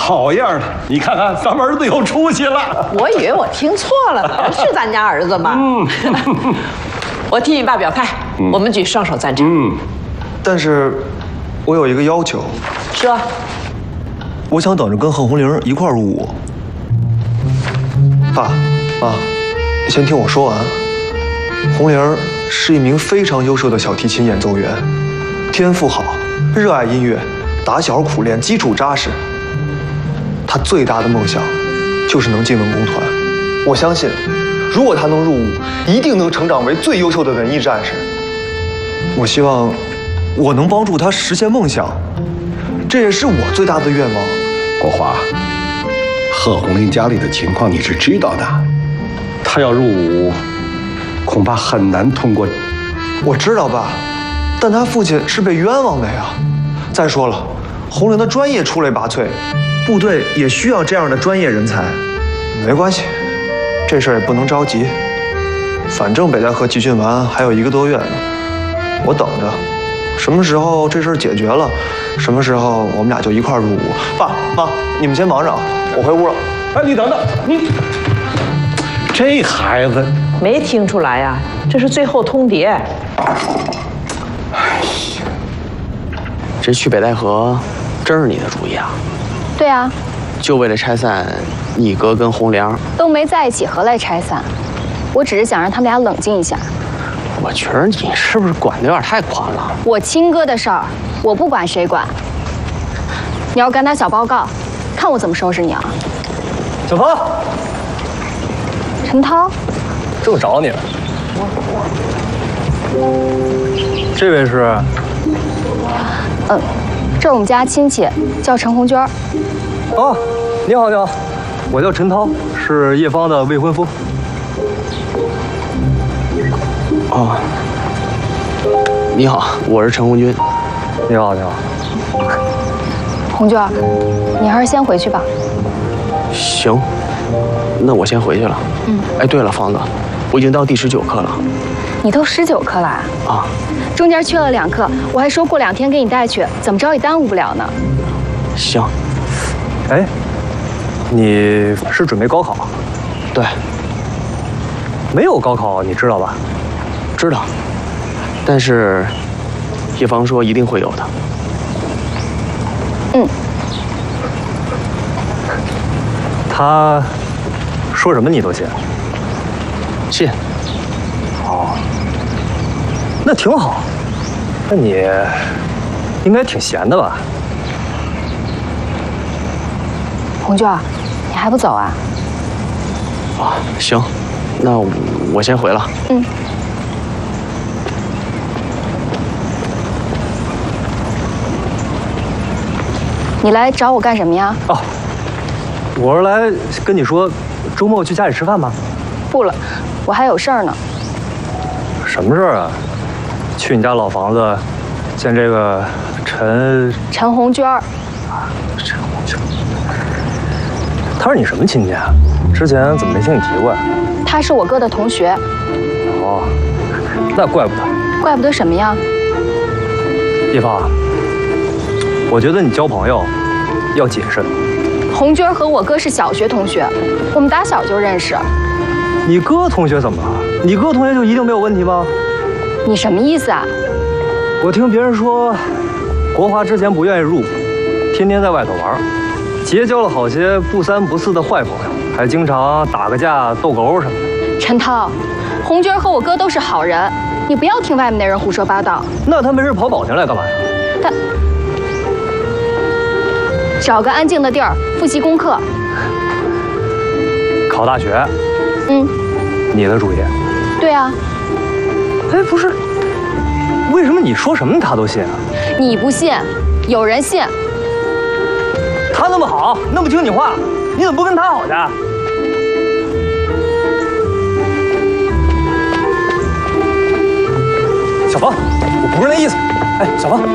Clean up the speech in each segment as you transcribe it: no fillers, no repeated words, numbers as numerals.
好样的！你看看，咱们儿子有出息了。 我以为我听错了呢，是咱家儿子吗？我替你爸表态，我们举双手赞成。 但是，我有一个要求。 说。 我想等着跟贺红玲一块儿入伍。爸妈，先听我说完。红玲是一名非常优秀的小提琴演奏员，天赋好，热爱音乐，打小苦练，基础扎实。她最大的梦想就是能进文工团。我相信，如果她能入伍，一定能成长为最优秀的文艺战士。我希望我能帮助她实现梦想，这也是我最大的愿望。 国华，贺红玲家里的情况你是知道的，她要入伍，恐怕很难通过。 我知道爸，但她父亲是被冤枉的呀。再说了，红玲的专业出类拔萃，部队也需要这样的专业人才。没关系，这事儿也不能着急，反正北戴河集训完还有1个多月呢，我等着。什么时候这事儿解决了，什么时候我们俩就一块儿入伍。爸妈，你们先忙着啊，我回屋了。 哎，你等等，你这孩子没听出来呀？这是最后通牒。 哎呀，这去北戴河真是你的主意啊？ 对啊， 就为了拆散你哥跟红玲， 都没在一起，何来拆散？我只是想让他们俩冷静一下。 我觉得你是不是管得有点太宽了？ 我亲哥的事儿，我不管谁管。你要敢打小报告，看我怎么收拾你啊！ 小芳， 陈涛， 正找你呢。这位是？ 这是我们家亲戚，叫陈红娟。 哦，你好，你好，我叫陈涛，是叶芳的未婚夫。 哦，你好，我是陈红军。 你好，你好。 红娟，你还是先回去吧。 行，那我先回去了。哎，对了，芳子，我已经到第19课了。 你都19课了啊？ 中间缺了2课，我还说过2天给你带去，怎么着也耽误不了呢。 行。 哎，你是准备高考？ 对。 没有高考，你知道吧？ 知道，但是叶芳说一定会有的。 他说什么你都信？ 信。 哦，那挺好。那你应该挺闲的吧？ 红娟，你还不走啊？ 啊，行，那我先回了。 你来找我干什么呀？ 哦，我是来跟你说，周末去家里吃饭吗？ 不了，我还有事儿呢。 什么事儿啊？去你家老房子见这个陈红娟。 陈红娟，他是你什么亲戚啊？之前怎么没听你提过呀？ 他是我哥的同学。 哦，那怪不得。 怪不得什么呀？ 叶芳，我觉得你交朋友要谨慎。 红娟和我哥是小学同学，我们打小就认识。 你哥同学怎么了？你哥同学就一定没有问题吗？ 你什么意思啊？ 我听别人说，国华之前不愿意入伍，天天在外头玩，结交了好些不三不四的坏朋友，还经常打个架、斗狗什么的。 陈涛，红娟和我哥都是好人，你不要听外面的人胡说八道。 那他没事跑保定来干嘛呀？ 他找个安静的地儿复习功课。 考大学？你的主意？ 对啊。 哎，不是，为什么你说什么他都信啊？ 你不信，有人信。 他那么好，那么听你话，你怎么不跟他好去？小芳，我不是那意思。哎，小芳，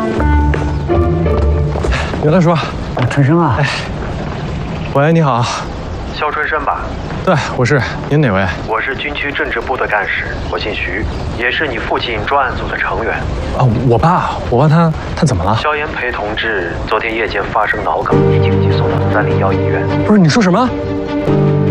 袁大叔， 春生啊， 喂，你好， 肖春生吧？ 对，我是。您哪位？ 我是军区政治部的干事，我姓徐，也是你父亲专案组的成员。 啊，我爸他怎么了？ 肖延培同志昨天夜间发生脑梗，已经移送到 301医院。 不是你说什么？